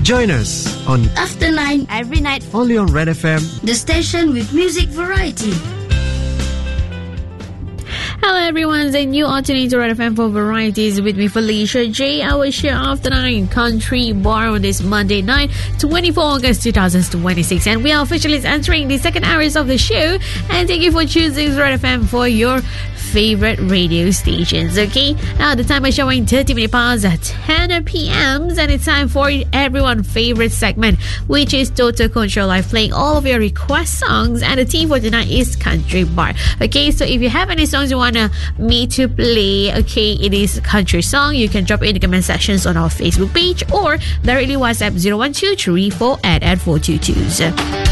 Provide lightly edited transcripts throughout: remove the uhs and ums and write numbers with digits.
Join us on After 9 every night. only on Red FM. the station with music variety. Hello everyone, and you are tuning to Red FM for Varieties with me, Felicia J. Our show After 9 Country Bar on this Monday night, 24 August 2026. And we are officially entering the second hours of the show. And thank you for choosing Red FM for your favorite radio stations, okay? Now the time is showing 30 minutes past 10 p.m. and it's time for everyone's favorite segment, which is Total Control Live, playing all of your request songs. And the theme for tonight is Country Bar. Okay, so if you have any songs you want me to play, okay, it is a country song, you can drop it in the comment sections on our Facebook page or directly WhatsApp 0123488 422.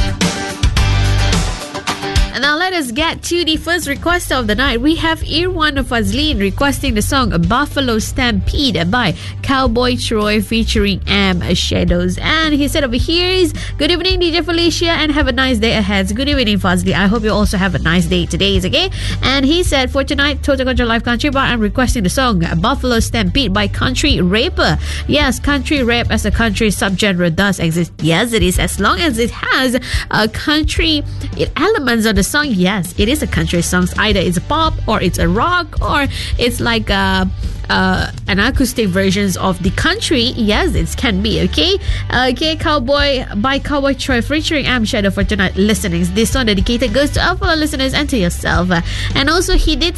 Now let us get to the first request of the night. We have Irwan Fazlin requesting the song Buffalo Stampede by Cowboy Troy featuring Am Shadows. And he said over here is, good evening DJ Felicia and have a nice day ahead. Good evening Fazli. I hope you also have a nice day today, okay? And he said for tonight, Total Control Live Country Bar, I'm requesting the song Buffalo Stampede by Country Raper. Yes, country rap as a country subgenre does exist. Yes, it is, as long as it has country elements of the song. Yes, it is a country song. Either it's a pop or it's a rock or it's like an acoustic versions of the country. Yes, it can be, okay? Okay, Cowboy by Cowboy Troy featuring Am Shadow for tonight listenings. This song dedicated goes to all fellow listeners and to yourself. And also he did